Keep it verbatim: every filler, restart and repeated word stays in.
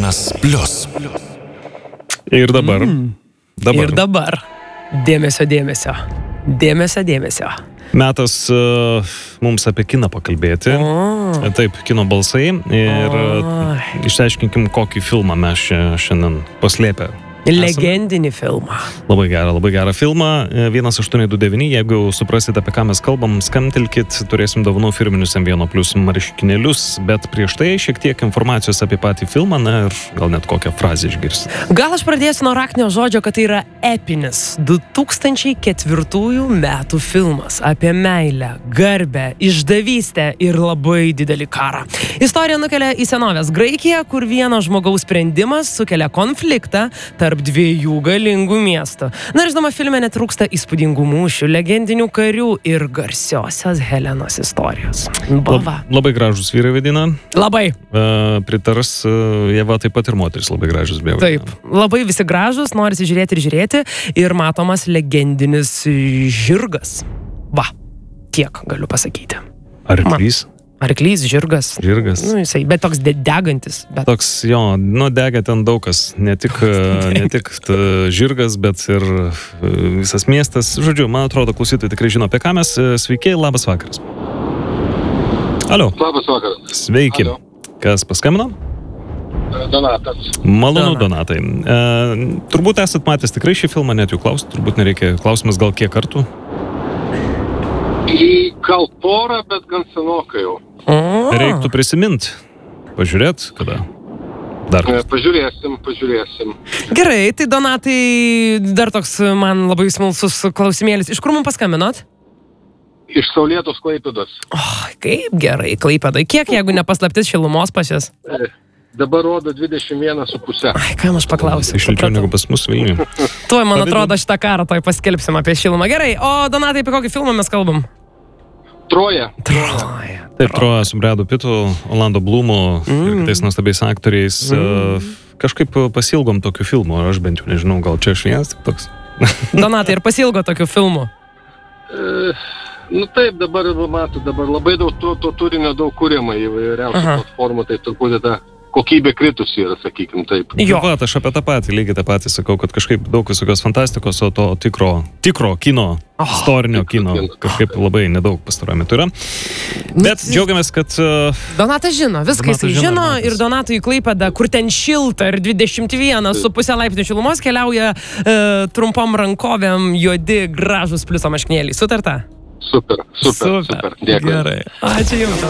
vienas plius. Ir dabar. Mm. dabar. Ir dabar. Dėmesio, dėmesio. Dėmesio, dėmesio. Metas uh, mums apie kiną pakalbėti. O. Taip, kino balsai. Ir uh, išsiaiškinkim, kokį filmą mes šiandien paslėpę. Legendinį filmą. Labai gerą, labai gerą filmą. vienas aštuoni du devyni, jeigu suprasit, apie ką mes kalbam, skambtelkit, turėsim dovanų firminius M vienas plius marškinėlius, bet prieš tai šiek tiek informacijos apie patį filmą, na ir gal net kokią frazę išgirsit. Gal aš pradėsiu nuo raktinio žodžio, kad tai yra epinis du tūkstančiai ketvirtųjų metų filmas apie meilę, garbę, išdavystę ir labai didelį karą. Istorija nukelia į senovės Graikiją, kur vieno žmogaus sprendimas sukelia konfliktą tarp tarp dviejų galingų miestų. Na ir žinoma, filme netrūksta įspūdingų mūšių, legendinių karių ir garsiosios Helenos istorijos. Bava. Lab, labai gražus vyrai vaidina. Labai. Uh, pritars uh, Jeva, taip pat ir moteris labai gražus beje. Taip, labai visi gražus, norisi žiūrėti ir žiūrėti ir matomas legendinis žirgas. Va, tiek galiu pasakyti. Arklys? Arklys, žirgas. Žirgas. Nu, jisai, bet toks degantis. Bet... Toks, jo, nu, dega ten daug kas. Ne tik, ne tik žirgas, bet ir visas miestas. Žodžiu, man atrodo, klausytojai tikrai žino, apie ką mes. Sveiki, labas vakaras. Alio. Labas vakaras. Sveiki. Alio. Kas paskambino? Donatas. Malonu, Donatai. E, turbūt esat matęs tikrai šį filmą, net jų klausti. Turbūt nereikia. Klausimas gal kiek kartų? Gal porą, bet gan senokai jau. Reiktų prisimint. Pažiūrėt, kada? Dar. Pažiūrėsim, pažiūrėsim. Gerai, tai Donatai, dar toks man labai smalsus klausimėlis. Iš kur mums paskambinot? Iš Saulėtos Klaipėdos. Oh, kaip gerai, Klaipėdai. Kiek, jeigu nepaslaptis, šilumos pas jas? Dabar rodo dvidešimt vienas su pusė. Ai, ką aš paklausiu? Šilčiau negu pas mus Vilniuje. Tuoj, man atrodo, šitą karą toj paskelbsim apie šilumą. Gerai, o Donatai, apie kokį filmą mes kalbam? Troja. Troja. Taip, Troja su Bradu Pittu, Orlando Bloomu mm. ir kitais nuostabiais aktoriais. Mm. Kažkaip pasilgom tokių filmų, aš bent jau nežinau, gal čia aš vienas tik toks. Donatai, ir pasilgo tokių filmų? E, nu taip, dabar, matau, dabar labai daug to, to turinio daug kuriama įvairiausių platformų, tai turbūt ta kokybė kritusi yra, sakykim, taip. Jo. Va, aš apie tą patį, lygiai tą patį sakau, kad kažkaip daug visokios fantastikos, o to tikro, tikro kino, oh, istorinio kino, kažkaip labai nedaug pastaruoju metu yra. Bet džiaugiamės, kad... Uh, Donatas žino, viską jisai žino, žino ir Donatui į Klaipėdą, kur ten šilta ir dvidešimt vienas su pusė laipsnių šilumos keliauja uh, trumpom rankovėm juodi gražus pliuso marškinėliai. Sutarta? Super, super, super. super. Dėkui. Gerai. Ačiū jums.